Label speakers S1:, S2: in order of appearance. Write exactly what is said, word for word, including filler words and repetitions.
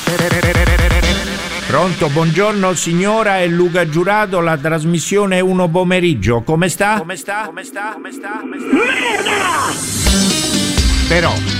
S1: Pronto, buongiorno signora, è Luca Giurato, la trasmissione è Uno Pomeriggio. Come sta? Come sta? Come sta? Come sta? Come sta? Merda! Però